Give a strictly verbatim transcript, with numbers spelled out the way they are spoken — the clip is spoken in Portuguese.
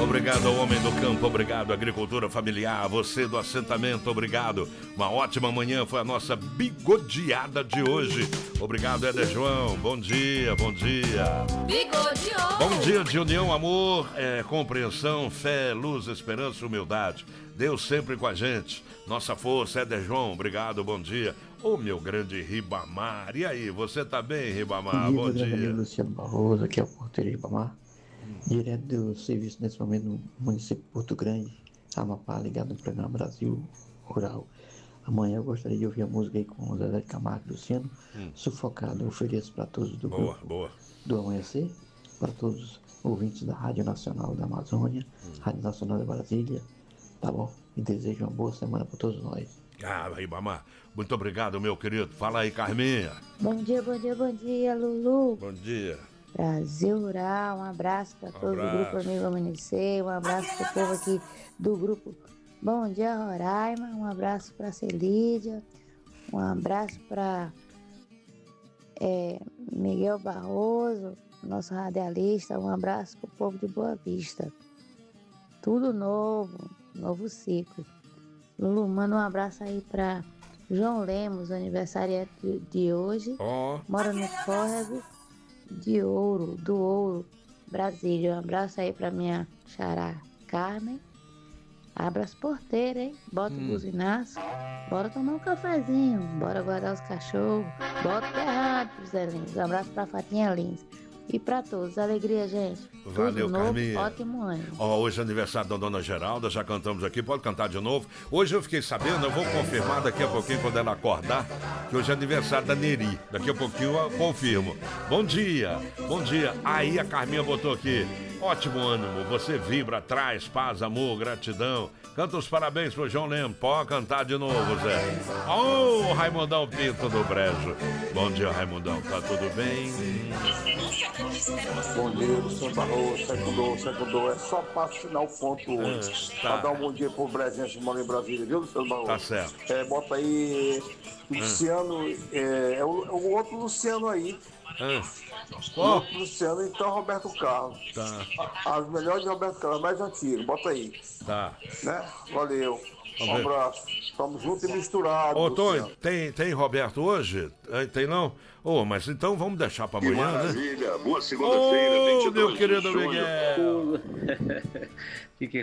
Obrigado ao homem do campo, obrigado à agricultura familiar, você do assentamento, obrigado. Uma ótima manhã, foi a nossa bigodeada de hoje. Obrigado, Éder João, bom dia, bom dia. Bigodeou! Bom dia de união, amor, é, compreensão, fé, luz, esperança, humildade. Deus sempre com a gente. Nossa força, Éder João, obrigado, bom dia. Ô, meu grande Ribamar, e aí, você tá bem, Ribamar? Bom dia. Bom dia, Luciano Barroso, aqui é o porteiro Ribamar. Direto do serviço nesse momento no município de Porto Grande, Amapá, ligado no programa Brasil Rural. Amanhã eu gostaria de ouvir a música aí com o Zezé de Camargo e Luciano, hum. Sufocado. Eu ofereço para todos do boa, grupo boa. do Amanhecer, para todos os ouvintes da Rádio Nacional da Amazônia, hum. Rádio Nacional da Brasília, tá bom? E desejo uma boa semana para todos nós. Ah, Ribamar, muito obrigado, meu querido. Fala aí, Carminha. Bom dia, bom dia, bom dia, Lulu. Bom dia. Brasil Rural, um abraço para todo o grupo Amigo Amanhecer, um abraço para o povo aqui do grupo Bom Dia Roraima, um abraço para Celídia, um abraço para é, Miguel Barroso, nosso radialista, um abraço para o povo de Boa Vista. Tudo novo, novo ciclo. Lulu, manda um abraço aí para João Lemos, aniversariante de, de hoje, oh. mora no Córrego de Ouro, do Ouro, Brasília. Um abraço aí pra minha xará Carmen. Abraço porteiro, hein? Bota hum. o buzinaço. Bora tomar um cafezinho. Bora guardar os cachorros. Bota o terrado pros Zé Lins. Um abraço pra Fatinha Lins. E pra todos, alegria, gente. Valeu, Tudo novo, Carminha. ótimo ano. Ó, hoje é aniversário da Dona Geralda, já cantamos aqui, pode cantar de novo. Hoje eu fiquei sabendo, eu vou confirmar daqui a pouquinho, quando ela acordar, que hoje é aniversário da Neri. Daqui a pouquinho eu confirmo. Bom dia, bom dia. Aí a Carminha botou aqui, ótimo ânimo, você vibra, traz paz, amor, gratidão. Canta os parabéns pro João Lemos. Pode cantar de novo, Zé. Ô, oh, Raimundão Pinto do Brejo. Bom dia, Raimundão. Tá tudo bem? Bom dia, Luciano Barroso. Secundou, secundou. É só para assinar o ponto hoje. É, tá. Pra dar um bom dia pro Brezinho que mora em Brasília, viu, Luciano Barroso? Tá certo. É, bota aí Luciano, hum. é, é, o, é o outro Luciano aí. Hum. O outro Luciano, então Roberto Carlos. Tá. As melhores de Roberto Carlos, mais antigas. Bota aí. Tá. Né? Valeu. Um abraço. Estamos juntos e misturados. Ô, Tony, tem, tem Roberto hoje? Tem não? Ô, oh, mas então vamos deixar pra amanhã, maravilha. né? Maravilha. Boa segunda-feira, Ô, oh, vinte e dois meu querido de junho. Miguel. Que que